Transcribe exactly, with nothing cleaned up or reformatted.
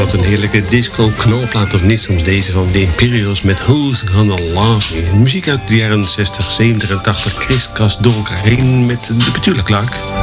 wat een heerlijke disco-knalplaat of niet. Soms deze van The Imperials met Who's Gonna Love Me. Muziek uit de jaren zestig, zeventig en tachtig. Kriskras door elkaar heen met de Petula Clark.